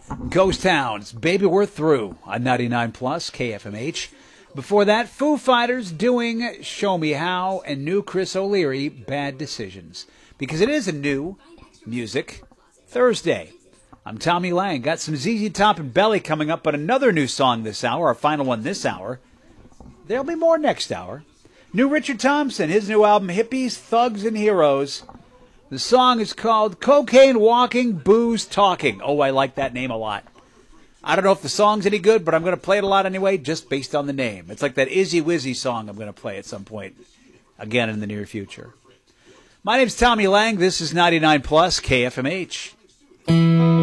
Ghost Town's Baby We're Through on 99 Plus KFMH. Before that, Foo Fighters doing Show Me How, and new Chris O'Leary, Bad Decisions. Because it is a new Music Thursday. I'm Tommy Lang. Got some ZZ Top and Belly coming up, but another new song this hour, our final one this hour. There'll be more next hour. New Richard Thompson, his new album, Hippies, Thugs, and Heroes. The song is called Cocaine Walking, Booze Talking. Oh, I like that name a lot. I don't know if the song's any good, but I'm going to play it a lot anyway, just based on the name. It's like that Izzy Wizzy song I'm going to play at some point, again in the near future. My name's Tommy Lang. This is 99 Plus KFMH.